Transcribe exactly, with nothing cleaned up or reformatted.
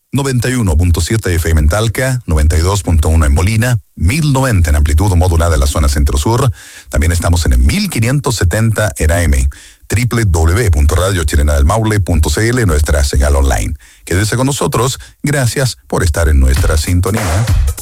noventa y uno punto siete F M en Talca, noventa y dos punto uno en Molina, mil noventa en amplitud modulada en la zona centro-sur. También estamos en el mil quinientos setenta en A M, doble u doble u doble u punto radio chilena del maule punto c l, nuestra señal online. Quédese con nosotros, gracias por estar en nuestra sintonía.